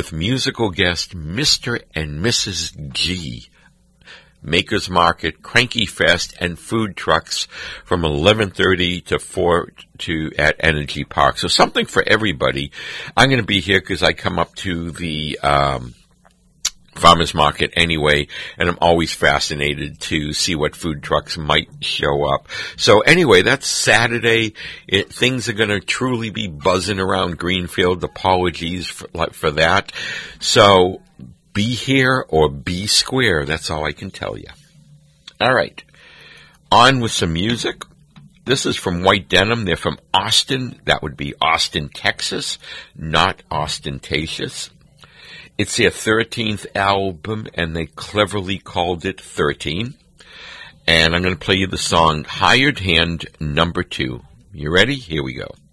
with musical guest Mr. and Mrs. G. Makers Market, Cranky Fest, and food trucks from 11:30 to 4 at Energy Park. So something for everybody. I'm going to be here because I come up to the farmers market anyway, and I'm always fascinated to see what food trucks might show up. So anyway, that's Saturday. Things are going to truly be buzzing around Greenfield. Apologies for that. So be here or be square. That's all I can tell you. All right. On with some music. This is from White Denim. They're from Austin. That would be Austin, Texas, not ostentatious. It's their 13th album, and they cleverly called it 13. And I'm going to play you the song Hired Hand No. 2. You ready? Here we go.